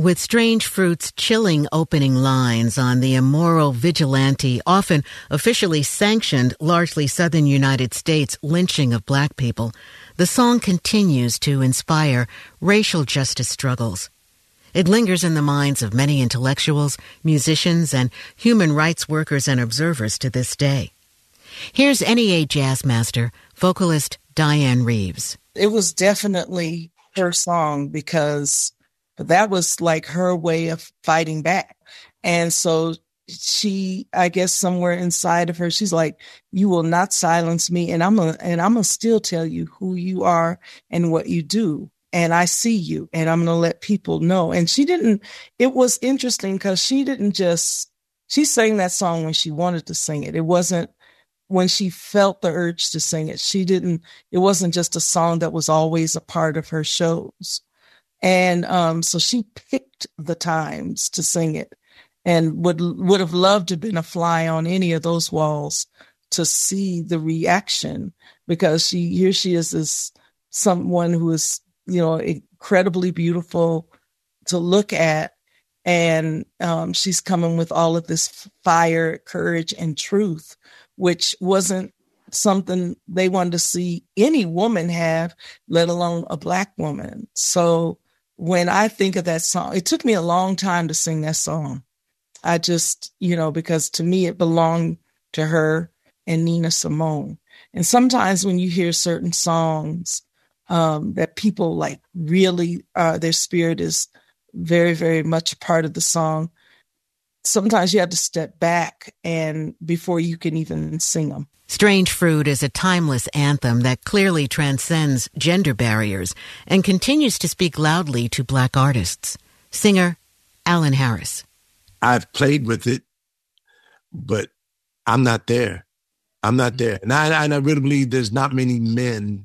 With Strange Fruit's chilling opening lines on the immoral, vigilante, often officially sanctioned, largely southern United States lynching of black people, the song continues to inspire racial justice struggles. It lingers in the minds of many intellectuals, musicians, and human rights workers and observers to this day. Here's NEA jazz master, vocalist Diane Reeves. It was definitely her song because that was like her way of fighting back. And so she, I guess somewhere inside of her, she's like, you will not silence me. And I'm gonna still tell you who you are and what you do. And I see you and I'm going to let people know. And it was interesting because she sang that song when she wanted to sing it. It wasn't when she felt the urge to sing it. It wasn't just a song that was always a part of her shows. And so she picked the times to sing it and would have loved to have been a fly on any of those walls to see the reaction, because here she is someone who is, incredibly beautiful to look at. And she's coming with all of this fire, courage, and truth, which wasn't something they wanted to see any woman have, let alone a Black woman. So when I think of that song, it took me a long time to sing that song. I just, because to me it belonged to her and Nina Simone. And sometimes when you hear certain songs that people like really, their spirit is very, very much a part of the song, sometimes you have to step back and before you can even sing them. Strange Fruit is a timeless anthem that clearly transcends gender barriers and continues to speak loudly to Black artists. Singer Alan Harris. I've played with it, but I'm not there. I'm not there. And I really believe there's not many men,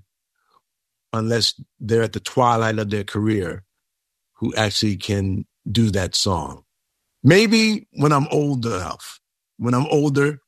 unless they're at the twilight of their career, who actually can do that song. Maybe when I'm old enough, when I'm older,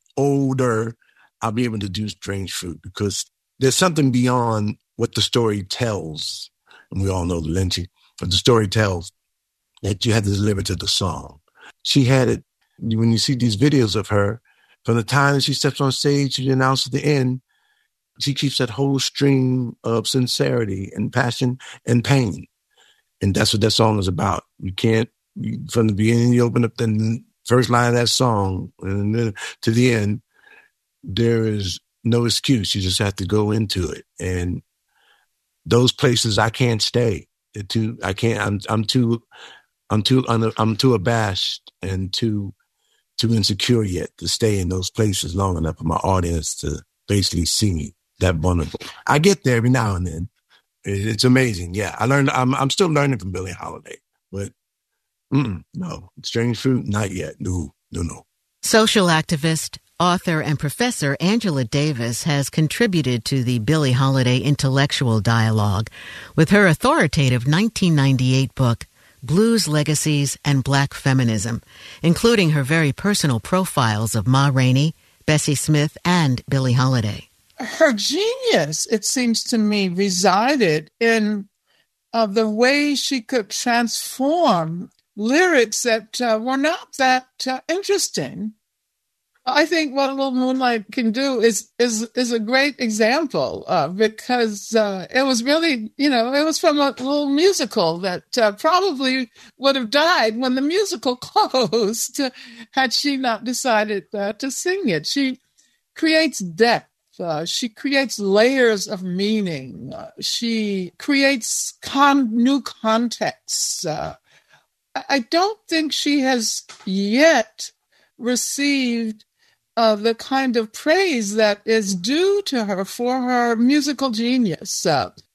I'll be able to do Strange Fruit, because there's something beyond what the story tells. And we all know the lynching, but the story tells that you have to deliver to the song. She had it. When you see these videos of her, from the time that she steps on stage to announce at the end, she keeps that whole stream of sincerity and passion and pain. And that's what that song is about. You can't, from the beginning, you open up the first line of that song and then to the end, there is no excuse. You just have to go into it. And those places I can't stay. I'm too abashed and too insecure yet to stay in those places long enough for my audience to basically see me that vulnerable. I get there every now and then. It's amazing. Yeah, I'm still learning from Billie Holiday, but no, Strange Fruit, not yet. No. Social activist, author, and professor Angela Davis has contributed to the Billie Holiday intellectual dialogue with her authoritative 1998 book, Blues Legacies and Black Feminism, including her very personal profiles of Ma Rainey, Bessie Smith, and Billie Holiday. Her genius, it seems to me, resided in the way she could transform lyrics that were not that interesting. I think what Little Moonlight can do is a great example because it was really, it was from a little musical that probably would have died when the musical closed had she not decided to sing it. She creates depth. She creates layers of meaning. She creates new contexts. I don't think she has yet received the kind of praise that is due to her for her musical genius.